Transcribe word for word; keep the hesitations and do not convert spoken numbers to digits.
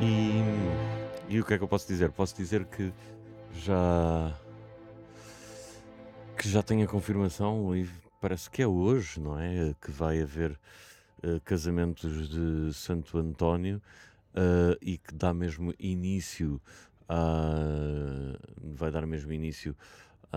E, e o que é que eu posso dizer? Posso dizer que já, que já tenho a confirmação e parece que é hoje, não é? Que vai haver eh, casamentos de Santo António, eh, e que dá mesmo início a, vai dar mesmo início